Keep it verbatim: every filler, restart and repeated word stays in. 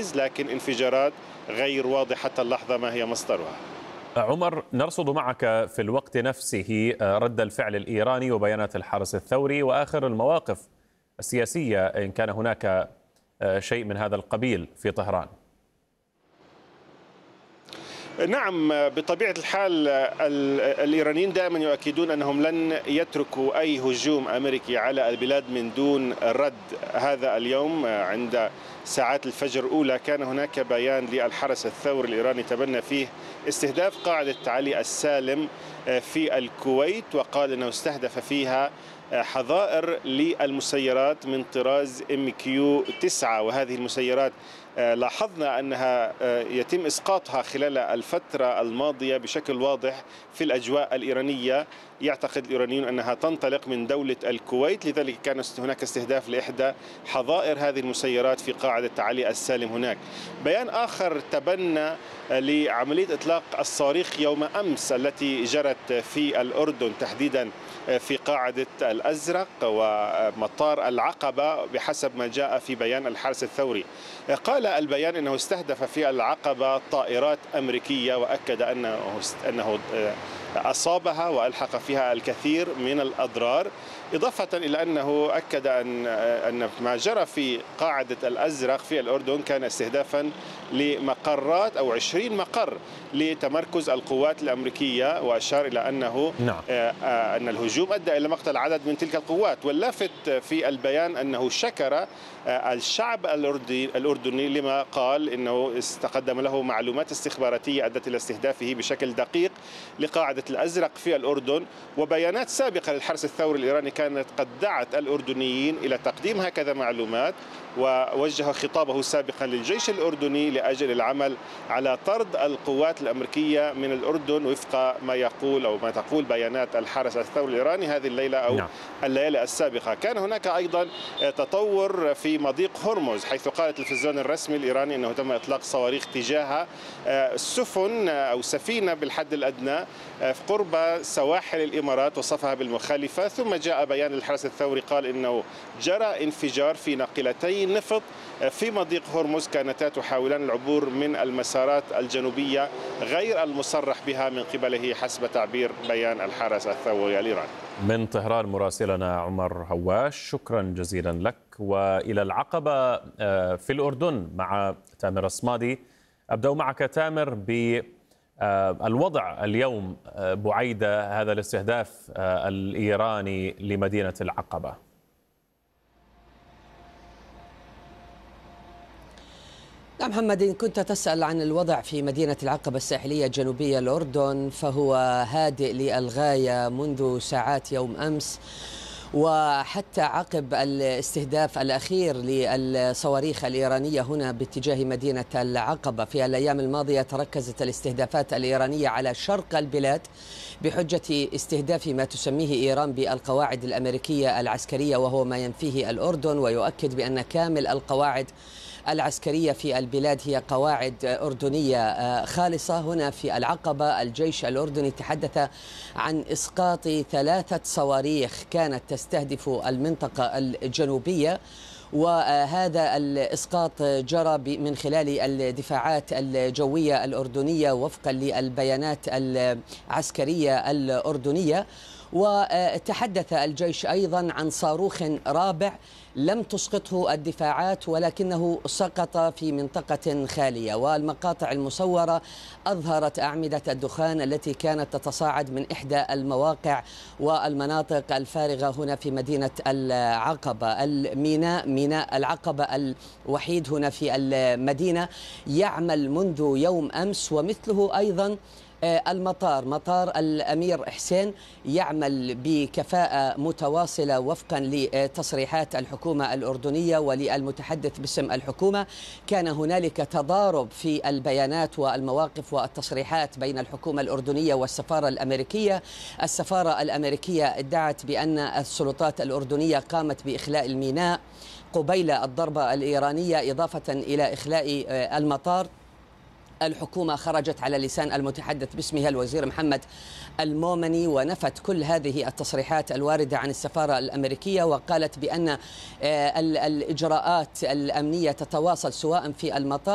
غاز، لكن انفجارات غير واضح حتى اللحظة ما هي مصدرها. عمر، نرصد معك في الوقت نفسه رد الفعل الإيراني وبيانات الحرس الثوري وآخر المواقف السياسية إن كان هناك شيء من هذا القبيل في طهران. نعم، بطبيعة الحال الإيرانيين دائما يؤكدون أنهم لن يتركوا أي هجوم أمريكي على البلاد من دون رد. هذا اليوم عند ساعات الفجر الأولى كان هناك بيان للحرس الثوري الإيراني تبنى فيه استهداف قاعدة علي السالم في الكويت، وقال أنه استهدف فيها حظائر للمسيرات من طراز إم كيو تسعة، وهذه المسيرات لاحظنا أنها يتم إسقاطها خلال الفترة الماضية بشكل واضح في الأجواء الإيرانية. يعتقد الإيرانيون أنها تنطلق من دولة الكويت، لذلك كان هناك استهداف لإحدى حظائر هذه المسيرات في قاعدة علي السالم هناك. بيان آخر تبنى لعملية إطلاق الصواريخ يوم أمس التي جرت في الأردن، تحديدا في قاعدة الأزرق ومطار العقبة بحسب ما جاء في بيان الحرس الثوري. قال البيان أنه استهدف في العقبة طائرات أمريكية، وأكد أنه أنه أصابها وألحق فيها الكثير من الأضرار، إضافة إلى أنه أكد أن أن ما جرى في قاعدة الأزرق في الأردن كان استهدافا لمقرات أو عشرين مقر لتمركز القوات الأمريكية، وأشار إلى أنه نعم. أن الهجوم أدى إلى مقتل عدد من تلك القوات. واللافت في البيان أنه شكر الشعب الأردني لما قال إنه استقدم له معلومات استخباراتية أدت إلى استهدافه بشكل دقيق لقاعدة الأزرق في الأردن. وبيانات سابقة للحرس الثوري الإيراني كانت قد دعت الأردنيين إلى تقديم هكذا معلومات، ووجه خطابه سابقا للجيش الأردني لأجل العمل على طرد القوات الأمريكية من الأردن وفق ما يقول أو ما تقول بيانات الحرس الثوري الإيراني هذه الليلة أو نعم. الليالي السابقة. كان هناك أيضا تطور في مضيق هرمز، حيث قال التلفزيون الرسمي الإيراني أنه تم إطلاق صواريخ تجاه السفن أو سفينة بالحد الأدنى قرب سواحل الإمارات، وصفها بالمخالفة. ثم جاء بيان الحرس الثوري قال إنه جرى انفجار في ناقلتي نفط في مضيق هرمز كانتا تحاولان العبور من المسارات الجنوبية غير المصرح بها من قبله حسب تعبير بيان الحرس الثوري الإيراني. من طهران مراسلنا عمر هواش، شكرا جزيلا لك. وإلى العقبة في الأردن مع تامر الصمادي. أبدأ معك تامر بالوضع اليوم بعيد هذا الاستهداف الإيراني لمدينة العقبة. نعم محمد، إن كنت تسأل عن الوضع في مدينة العقبة الساحلية الجنوبية الأردن فهو هادئ للغاية منذ ساعات يوم أمس، وحتى عقب الاستهداف الأخير للصواريخ الإيرانية هنا باتجاه مدينة العقبة. في الأيام الماضية تركزت الاستهدافات الإيرانية على شرق البلاد بحجة استهداف ما تسميه إيران بالقواعد الأمريكية العسكرية، وهو ما ينفيه الأردن، ويؤكد بأن كامل القواعد العسكرية في البلاد هي قواعد أردنية خالصة. هنا في العقبة الجيش الأردني تحدث عن إسقاط ثلاثة صواريخ كانت تستهدف المنطقة الجنوبية، وهذا الإسقاط جرى من خلال الدفاعات الجوية الأردنية وفقا للبيانات العسكرية الأردنية. وتحدث الجيش أيضا عن صاروخ رابع لم تسقطه الدفاعات ولكنه سقط في منطقة خالية، والمقاطع المصورة أظهرت أعمدة الدخان التي كانت تتصاعد من إحدى المواقع والمناطق الفارغة هنا في مدينة العقبة. الميناء ميناء العقبة الوحيد هنا في المدينة يعمل منذ يوم أمس، ومثله أيضا المطار مطار الأمير حسين يعمل بكفاءة متواصلة وفقا لتصريحات الحكومة الأردنية وللمتحدث باسم الحكومة. كان هنالك تضارب في البيانات والمواقف والتصريحات بين الحكومة الأردنية والسفارة الأمريكية. السفارة الأمريكية ادعت بأن السلطات الأردنية قامت بإخلاء الميناء قبيل الضربة الإيرانية إضافة إلى إخلاء المطار. الحكومة خرجت على لسان المتحدث باسمها الوزير محمد المومني ونفت كل هذه التصريحات الواردة عن السفارة الأمريكية، وقالت بأن الإجراءات الأمنية تتواصل سواء في المطار